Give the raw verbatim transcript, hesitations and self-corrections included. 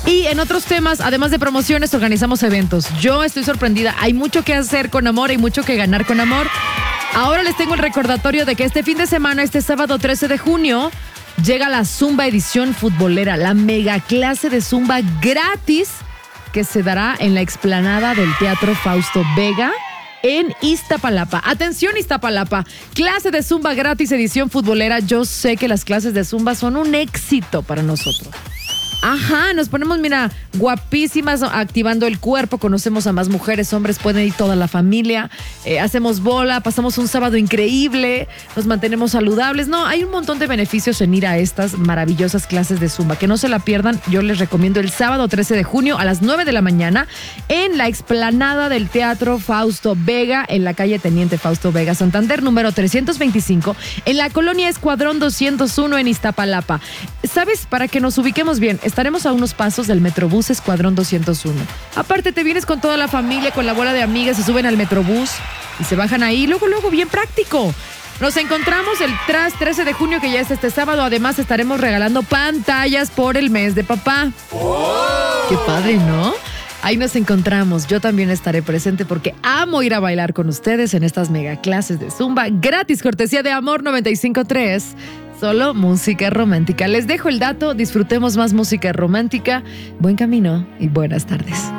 Y en otros temas, además de promociones, organizamos eventos. Yo estoy sorprendida. Hay mucho que hacer con amor, hay mucho que ganar con amor. Ahora les tengo el recordatorio de que este fin de semana, este sábado trece de junio, llega la Zumba Edición Futbolera, la mega clase de Zumba gratis que se dará en la explanada del Teatro Fausto Vega en Iztapalapa. Atención, Iztapalapa, clase de Zumba gratis, edición futbolera. Yo sé que las clases de Zumba son un éxito para nosotros. Ajá, nos ponemos, mira, guapísimas, activando el cuerpo, conocemos a más mujeres, hombres, pueden ir toda la familia, eh, hacemos bola, pasamos un sábado increíble, nos mantenemos saludables. No, hay un montón de beneficios en ir a estas maravillosas clases de Zumba, que no se la pierdan. Yo les recomiendo el sábado trece de junio a las nueve de la mañana en la explanada del Teatro Fausto Vega, en la calle Teniente Fausto Vega, Santander, número trescientos veinticinco, en la colonia Escuadrón doscientos uno en Iztapalapa. ¿Sabes? Para que nos ubiquemos bien, estaremos a unos pasos del Metrobús Escuadrón doscientos uno. Aparte, te vienes con toda la familia, con la bola de amigas, se suben al Metrobús y se bajan ahí. Luego, luego, bien práctico. Nos encontramos el tras trece de junio, que ya es este sábado. Además, estaremos regalando pantallas por el mes de papá. ¡Oh! Qué padre, ¿no? Ahí nos encontramos. Yo también estaré presente porque amo ir a bailar con ustedes en estas mega clases de Zumba gratis, cortesía de Amor noventa y cinco punto tres. Solo música romántica. Les dejo el dato, disfrutemos más música romántica. Buen camino y buenas tardes.